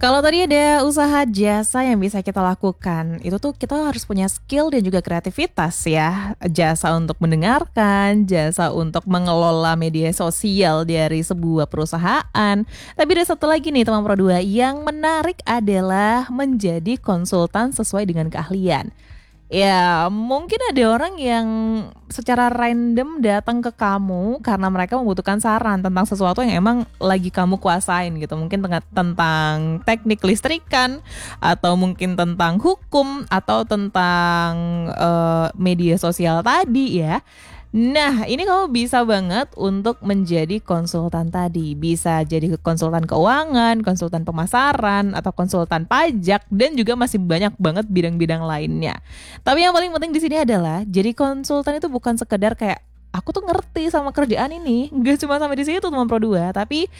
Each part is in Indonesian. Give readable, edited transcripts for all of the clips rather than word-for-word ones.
Kalau tadi ada usaha jasa yang bisa kita lakukan, itu tuh kita harus punya skill dan juga kreativitas ya. Jasa untuk mendengarkan, jasa untuk mengelola media sosial dari sebuah perusahaan. Tapi ada satu lagi nih teman Pro 2 yang menarik adalah menjadi konsultan sesuai dengan keahlian. Ya, mungkin ada orang yang secara random datang ke kamu karena mereka membutuhkan saran tentang sesuatu yang emang lagi kamu kuasain gitu. Mungkin tentang teknik listrikan atau mungkin tentang hukum atau tentang media sosial tadi ya. Nah, ini kamu bisa banget untuk menjadi konsultan tadi. Bisa jadi konsultan keuangan, konsultan pemasaran, atau konsultan pajak, dan juga masih banyak banget bidang-bidang lainnya. Tapi yang paling penting di sini adalah, jadi konsultan itu bukan sekedar kayak, aku tuh ngerti sama kerjaan ini. Nggak cuma sampai di situ teman Pro 2, tapi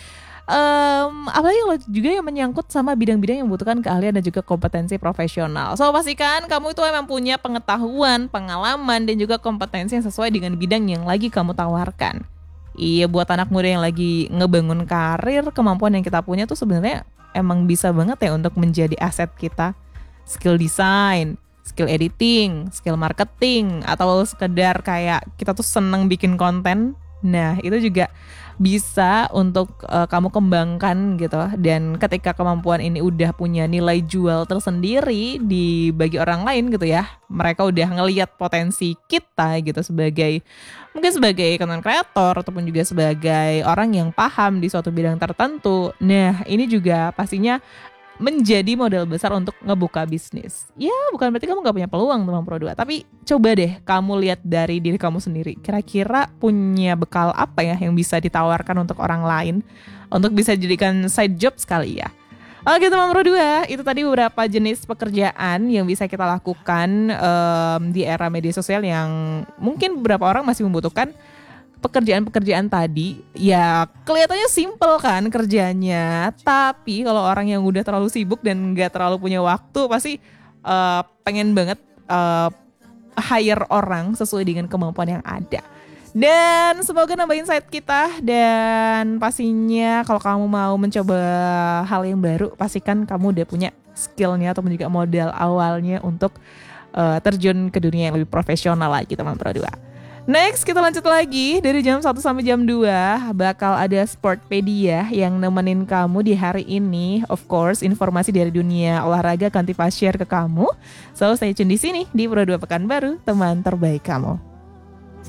apalagi kalau juga yang menyangkut sama bidang-bidang yang membutuhkan keahlian dan juga kompetensi profesional. So pastikan kamu itu emang punya pengetahuan, pengalaman dan juga kompetensi yang sesuai dengan bidang yang lagi kamu tawarkan. Iya, buat anak muda yang lagi ngebangun karir, kemampuan yang kita punya tuh sebenarnya emang bisa banget ya untuk menjadi aset kita. Skill design, skill editing, skill marketing, atau sekedar kayak kita tuh seneng bikin konten. Nah, itu juga bisa untuk kamu kembangkan gitu. Dan ketika kemampuan ini udah punya nilai jual tersendiri di bagi orang lain gitu ya, mereka udah ngelihat potensi kita gitu sebagai mungkin sebagai content creator ataupun juga sebagai orang yang paham di suatu bidang tertentu. Nah, ini juga pastinya menjadi modal besar untuk ngebuka bisnis. Ya, bukan berarti kamu gak punya peluang teman Pro 2, tapi coba deh kamu lihat dari diri kamu sendiri. Kira-kira punya bekal apa ya yang bisa ditawarkan untuk orang lain untuk bisa jadikan side job sekali ya. Oke teman Pro 2, itu tadi beberapa jenis pekerjaan yang bisa kita lakukan di era media sosial yang mungkin beberapa orang masih membutuhkan pekerjaan-pekerjaan tadi. Ya kelihatannya simple kan kerjanya, tapi kalau orang yang udah terlalu sibuk dan gak terlalu punya waktu pasti pengen banget hire orang sesuai dengan kemampuan yang ada. Dan semoga nambah insight kita. Dan pastinya kalau kamu mau mencoba hal yang baru, pastikan kamu udah punya skillnya ataupun juga modal awalnya untuk terjun ke dunia yang lebih profesional lagi teman Pro 2. Next kita lanjut lagi. Dari jam 1 sampai jam 2 bakal ada Sportpedia yang nemenin kamu di hari ini. Of course informasi dari dunia olahraga akan Tifa share ke kamu. So stay tune di sini di Pro 2 Pekanbaru, teman terbaik kamu.